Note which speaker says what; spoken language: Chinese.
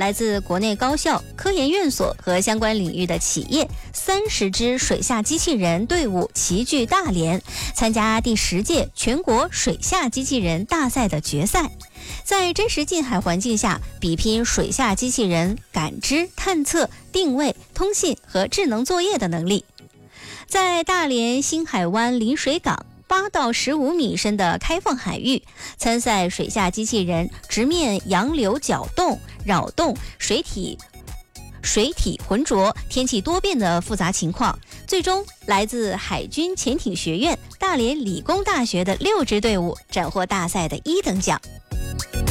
Speaker 1: 来自国内高校、科研院所和相关领域的企业30支水下机器人队伍齐聚大连，参加第10届全国水下机器人大赛的决赛。在真实近海环境下，比拼水下机器人感知、探测、定位、通信和智能作业的能力。在大连新海湾临水港8到15米深的开放海域，参赛水下机器人直面洋流搅动、扰动、水体浑浊、天气多变的复杂情况，最终来自海军潜艇学院、大连理工大学的6支队伍斩获大赛的1等奖。